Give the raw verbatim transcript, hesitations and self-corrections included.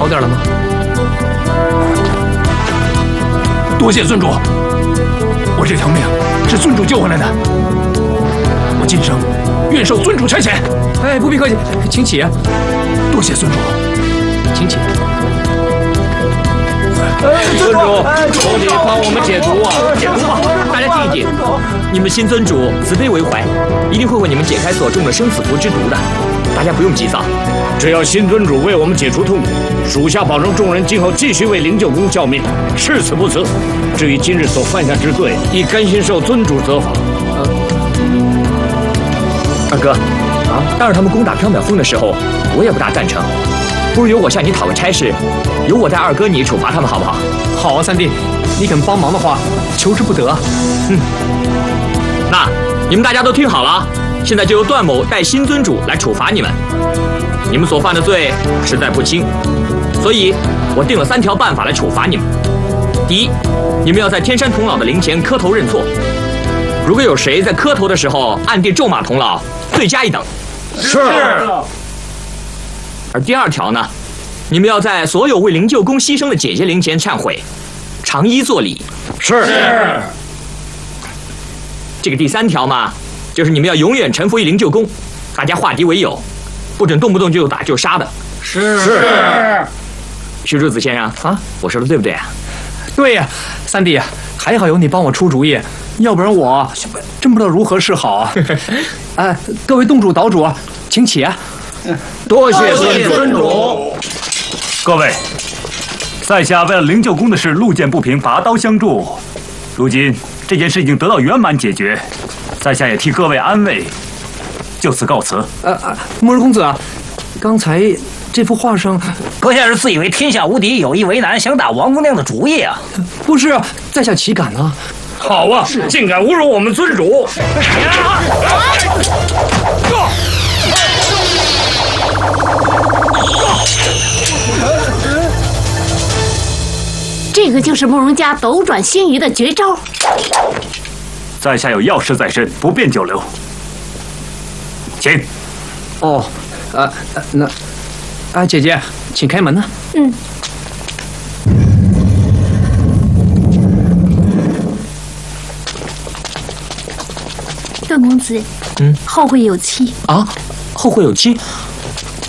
好点了吗？ 多谢尊主，我这条命是尊主救回来的，我今生愿受尊主差遣。 哎，不必客气，请起。 多谢尊主， 请起。 尊主，求你帮我们解毒啊！ 解毒吧！大家听一听，你们新尊主慈悲为怀，一定会为你们解开所中的生死符之毒的。大家不用急躁， 只要新尊主为我们解除痛苦，属下保证众人今后继续为灵鹫宫效命，誓死不辞。至于今日所犯下之罪，亦甘心受尊主责罚。 呃，二哥，啊，当日他们攻打缥缈峰的时候，我也不大赞成。不如由我向你讨个差事，由我带二哥你处罚他们，好不好？ 好啊，三弟，你肯帮忙的话，求之不得。 嗯，那你们大家都听好了啊！现在就由段某带新尊主来处罚你们。你们所犯的罪实在不轻，所以我定了三条办法来处罚你们。第一，你们要在天山童姥的灵前磕头认错。如果有谁在磕头的时候暗地咒骂童姥，罪加一等。 是。 而第二条呢，你们要在所有为灵鹫宫牺牲的姐姐灵前忏悔，长揖作礼。 是。是。 这个第三条嘛，就是你们要永远臣服于灵鹫宫，大家化敌为友，不准动不动就打就杀的。 是。是。 徐柱子先生啊，我说的对不对啊？ 对呀，三弟呀，还好有你帮我出主意，要不然我真不知道如何是好啊！哎，各位洞主、岛主啊，请起啊！ 多谢尊主。 各位，在下为了灵鹫宫的事路见不平，拔刀相助。如今这件事已经得到圆满解决，在下也替各位安慰，就此告辞。 呃呃，末日公子啊，刚才这幅画上， 阁下是自以为天下无敌，有意为难，想打王姑娘的主意啊？ 不是啊，在下岂敢呢？ 好啊，竟敢侮辱我们尊主！ 这个就是慕容家斗转星移的绝招。 在下有要事在身，不便久留，请。 哦，呃，呃那，啊，姐姐，请开门呢。 嗯。段公子， 嗯， 后会有期啊，后会有期。